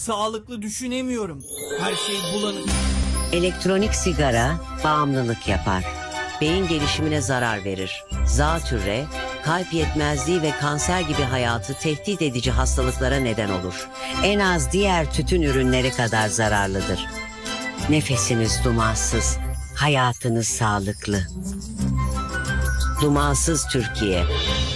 Sağlıklı düşünemiyorum. Her şey bulanık. Elektronik sigara bağımlılık yapar. Beyin gelişimine zarar verir. Zatürre, kalp yetmezliği ve kanser gibi hayatı tehdit edici hastalıklara neden olur. En az diğer tütün ürünleri kadar zararlıdır. Nefesiniz dumansız, hayatınız sağlıklı. Dumansız Türkiye.